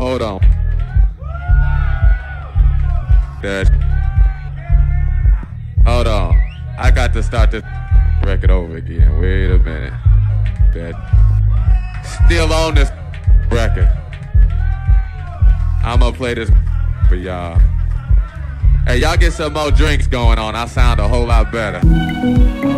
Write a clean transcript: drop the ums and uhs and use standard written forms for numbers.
Hold on. Hold on. I got to start this record over again. Wait a minute. Still on this record. I'm gonna play this for y'all. Hey, y'all get some more drinks going on. I sound a whole lot better.